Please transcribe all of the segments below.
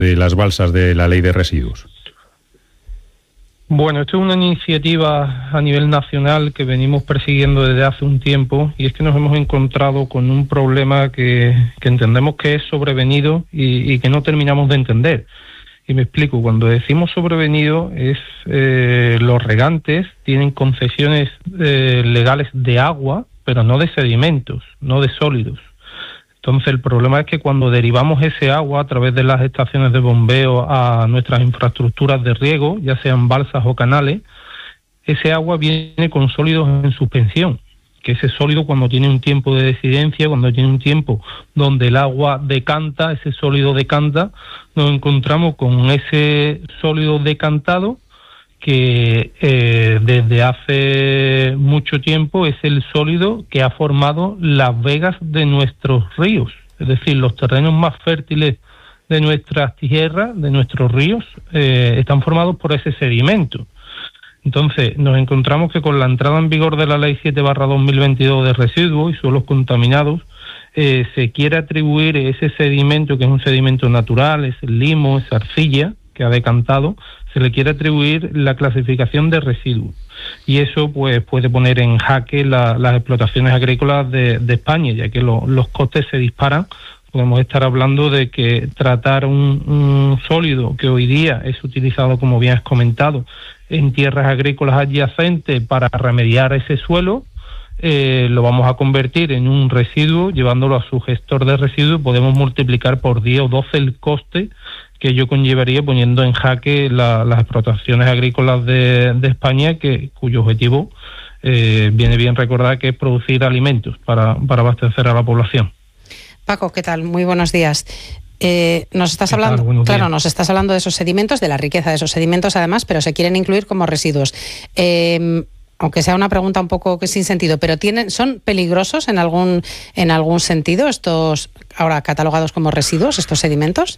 de las balsas de la Ley de Residuos? Bueno, esto es una iniciativa a nivel nacional que venimos persiguiendo desde hace un tiempo, y es que nos hemos encontrado con un problema que entendemos que es sobrevenido y que no terminamos de entender. Y me explico, cuando decimos sobrevenido es los regantes tienen concesiones legales de agua, pero no de sedimentos, no de sólidos. Entonces el problema es que cuando derivamos ese agua a través de las estaciones de bombeo a nuestras infraestructuras de riego, ya sean balsas o canales, ese agua viene con sólidos en suspensión, que ese sólido, cuando tiene un tiempo de decidencia, cuando tiene un tiempo donde el agua decanta, ese sólido decanta, nos encontramos con ese sólido decantado que desde hace mucho tiempo es el sólido que ha formado las vegas de nuestros ríos, es decir, los terrenos más fértiles de nuestras tierras, de nuestros ríos, están formados por ese sedimento. Entonces, nos encontramos que con la entrada en vigor de la Ley 7/2022 de residuos y suelos contaminados, se quiere atribuir ese sedimento, que es un sedimento natural, es el limo, es arcilla, que ha decantado, se le quiere atribuir la clasificación de residuos. Y eso pues puede poner en jaque las explotaciones agrícolas de España, ya que los costes se disparan. Podemos estar hablando de que tratar un sólido que hoy día es utilizado, como bien has comentado, en tierras agrícolas adyacentes para remediar ese suelo, lo vamos a convertir en un residuo, llevándolo a su gestor de residuos. Podemos multiplicar por 10 o 12 el coste que ello conllevaría, poniendo en jaque las explotaciones agrícolas de España, cuyo objetivo, viene bien recordar, que es producir alimentos para abastecer a la población. Paco, ¿qué tal? Muy buenos días. Nos estás hablando de esos sedimentos, de la riqueza de esos sedimentos además, pero se quieren incluir como residuos. Aunque sea una pregunta un poco que sin sentido, pero ¿son peligrosos en algún sentido estos ahora catalogados como residuos, estos sedimentos?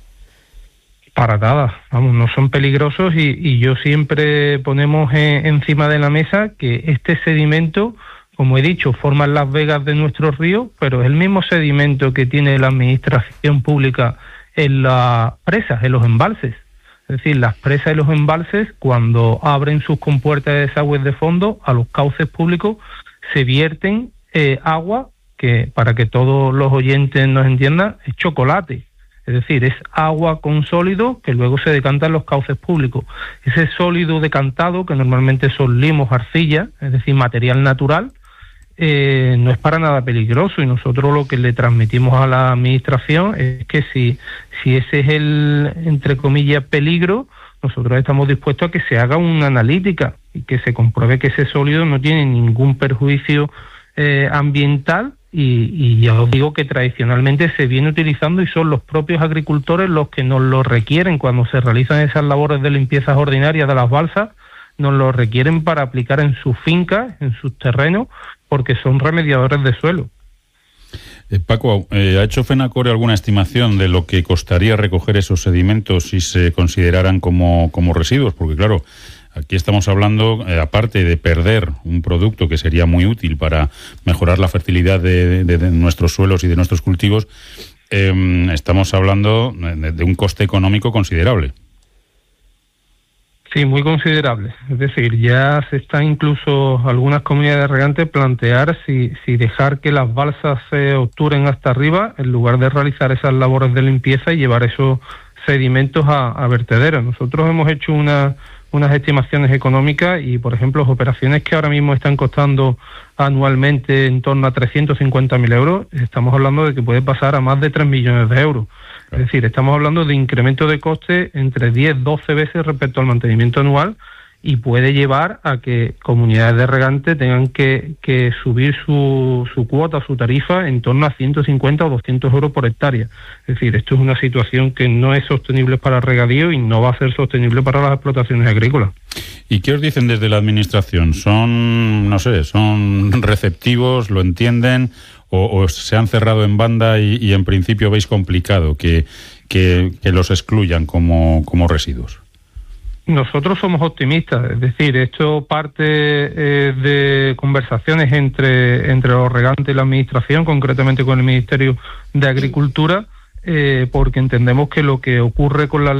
Para nada, vamos, no son peligrosos, y yo siempre ponemos encima de la mesa que este sedimento, como he dicho, forma las vegas de nuestros ríos, pero es el mismo sedimento que tiene la administración pública en las presas, en los embalses. Es decir, las presas y los embalses, cuando abren sus compuertas de desagües de fondo a los cauces públicos, se vierten agua que, para que todos los oyentes nos entiendan, es chocolate. Es decir, es agua con sólido que luego se decanta en los cauces públicos. Ese sólido decantado, que normalmente son limos, arcilla, es decir, material natural, no es para nada peligroso, y nosotros lo que le transmitimos a la administración es que si ese es el, entre comillas, peligro, nosotros estamos dispuestos a que se haga una analítica y que se compruebe que ese sólido no tiene ningún perjuicio ambiental, y ya os digo que tradicionalmente se viene utilizando, y son los propios agricultores los que nos lo requieren cuando se realizan esas labores de limpiezas ordinarias de las balsas. Nos lo requieren para aplicar en sus fincas, en sus terrenos, porque son remediadores de suelo. Paco, ¿ha hecho FENACORE alguna estimación de lo que costaría recoger esos sedimentos si se consideraran como residuos? Porque claro, aquí estamos hablando, aparte de perder un producto que sería muy útil para mejorar la fertilidad de nuestros suelos y de nuestros cultivos, estamos hablando de un coste económico considerable. Sí, muy considerable. Es decir, ya se está incluso algunas comunidades de regantes plantear si dejar que las balsas se obturen hasta arriba en lugar de realizar esas labores de limpieza y llevar esos sedimentos a vertederos. Nosotros hemos hecho unas estimaciones económicas y, por ejemplo, las operaciones que ahora mismo están costando anualmente en torno a 350.000 euros, estamos hablando de que puede pasar a más de 3 millones de euros. Es decir, estamos hablando de incremento de coste entre 10-12 veces respecto al mantenimiento anual, y puede llevar a que comunidades de regantes tengan que subir su cuota, su tarifa, en torno a 150 o 200 euros por hectárea. Es decir, esto es una situación que no es sostenible para el regadío y no va a ser sostenible para las explotaciones agrícolas. ¿Y qué os dicen desde la administración? ¿Son receptivos, lo entienden, o se han cerrado en banda y en principio veis complicado que los excluyan como residuos? Nosotros somos optimistas, es decir, esto parte de conversaciones entre los regantes y la administración, concretamente con el Ministerio de Agricultura, porque entendemos que lo que ocurre con la ley